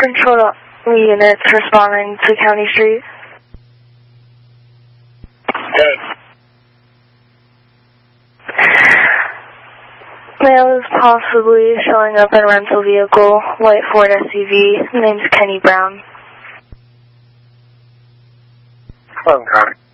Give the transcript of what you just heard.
Control units responding to County Street. Good. Male is possibly showing up in a rental vehicle, white Ford SUV, name's Kenny Brown. Okay.